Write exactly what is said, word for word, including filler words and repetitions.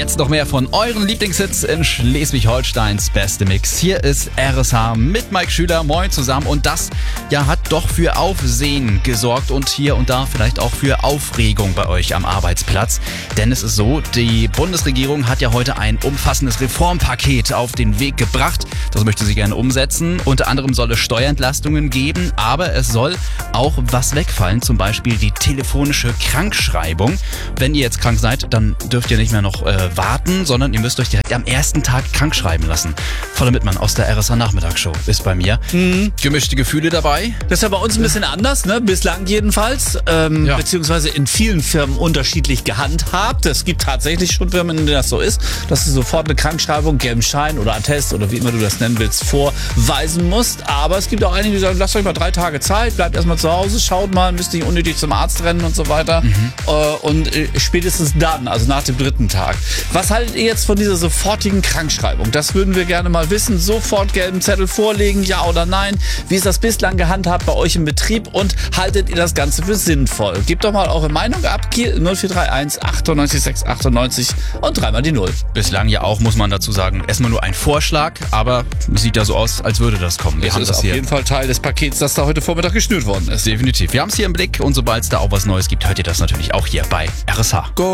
Jetzt noch mehr von euren Lieblingshits in Schleswig-Holsteins beste Mix. Hier ist R S H mit Mike Schüler. Moin zusammen. Und das ja hat doch für Aufsehen gesorgt und hier und da vielleicht auch für Aufregung bei euch am Arbeitsplatz. Denn es ist so, die Bundesregierung hat ja heute ein umfassendes Reformpaket auf den Weg gebracht. Das möchte sie gerne umsetzen. Unter anderem soll es Steuerentlastungen geben, aber es soll auch was wegfallen. Zum Beispiel die telefonische Krankschreibung. Wenn ihr jetzt krank seid, dann dürft ihr nicht mehr noch äh, warten, sondern ihr müsst euch direkt am ersten Tag krank schreiben lassen. Voller Mittmann aus der R S H Nachmittagsshow ist bei mir. Mhm. Gemischte Gefühle dabei. Das ist ja bei uns ein bisschen anders, ne? Bislang jedenfalls. Ähm, ja. Beziehungsweise in vielen Firmen unterschiedlich gehandhabt. Es gibt tatsächlich schon Firmen, in denen das so ist, dass du sofort eine Krankschreibung, gelben Schein oder Attest oder wie immer du das nennen willst, vorweisen musst. Aber es gibt auch einige, die sagen, lasst euch mal drei Tage Zeit, bleibt erstmal zu Hause, schaut mal, müsst nicht unnötig zum Arzt rennen und so weiter. Mhm. Äh, und äh, spätestens dann, also nach dem dritten Tag. Was haltet ihr jetzt von dieser sofortigen Krankschreibung? Das würden wir gerne mal wissen. Sofort gelben Zettel vorlegen, ja oder nein? Wie ist das bislang gehandhabt bei euch im Betrieb und haltet ihr das Ganze für sinnvoll? Gebt doch mal eure Meinung ab. null vier drei eins achtundneunzig sechs achtundneunzig und dreimal die Null. Bislang ja auch, muss man dazu sagen, erstmal nur ein Vorschlag, aber sieht ja so aus, als würde das kommen. Wir das haben ist das auf hier. jeden Fall Teil des Pakets, das da heute Vormittag geschnürt worden ist. Definitiv. Wir haben es hier im Blick und sobald es da auch was Neues gibt, hört ihr das natürlich auch hier bei R S H. Go.